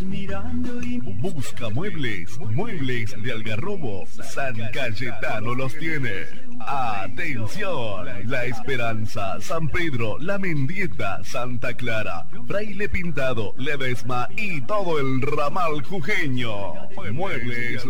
Busca muebles, muebles de Algarrobo, San Cayetano los tiene. ¡Atención! La Esperanza, San Pedro, La Mendieta, Santa Clara, Fraile Pintado, Ledesma y todo el ramal jujeño. Muebles